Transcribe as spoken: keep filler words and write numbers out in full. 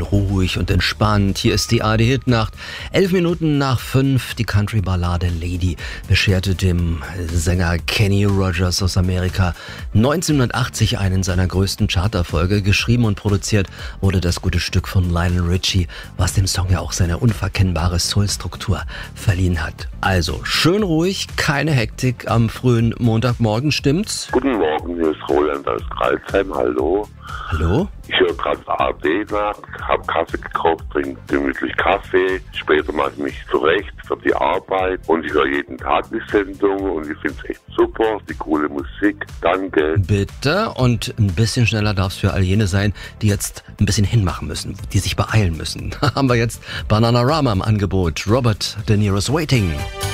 ruhig und entspannt. Hier ist die A R D-Hitnacht. Elf Minuten nach fünf. Die Country-Ballade Lady bescherte dem Sänger Kenny Rogers aus Amerika neunzehnhundertachtzig einen seiner größten Charterfolge. Geschrieben und produziert wurde das gute Stück von Lionel Richie, was dem Song ja auch seine unverkennbare Soul-Struktur verliehen hat. Also schön ruhig, keine Hektik am frühen Montagmorgen, stimmt's? Guten Morgen, hier ist Roland aus Kreilsheim, hallo. Hallo? Ich höre gerade A R D nach, habe Kaffee gekauft, trinke gemütlich Kaffee. Später mache ich mich zurecht für die Arbeit und ich höre jeden Tag die Sendung und ich finde es echt super, die coole Musik. Danke. Bitte, und ein bisschen schneller darf es für all jene sein, die jetzt ein bisschen hinmachen müssen, die sich beeilen müssen. Da haben wir jetzt Bananarama im Angebot. Robert De Niro's Waiting.